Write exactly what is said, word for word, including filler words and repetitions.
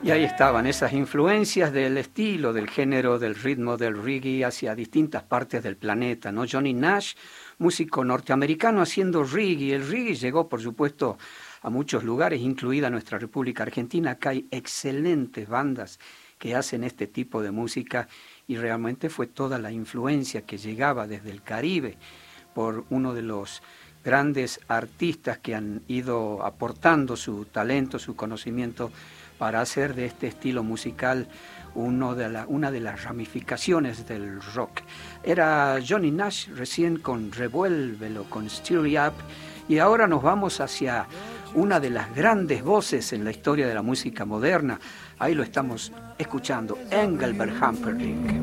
Y ahí estaban esas influencias del estilo, del género, del ritmo del reggae hacia distintas partes del planeta, ¿no? Johnny Nash, músico norteamericano haciendo reggae. El reggae llegó, por supuesto, a muchos lugares, incluida nuestra República Argentina. Acá hay excelentes bandas que hacen este tipo de música y realmente fue toda la influencia que llegaba desde el Caribe por uno de los grandes artistas que han ido aportando su talento, su conocimiento para hacer de este estilo musical uno de la, una de las ramificaciones del rock. Era Johnny Nash recién con Revuélvelo, con Stir It Up, y ahora nos vamos hacia una de las grandes voces en la historia de la música moderna. Ahí lo estamos escuchando, Engelbert Humperdinck.